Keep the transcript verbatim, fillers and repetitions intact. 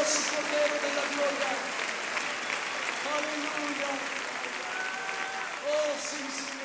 poderoso Cordero de la gloria. Aleluya. Oh, sí, Señor.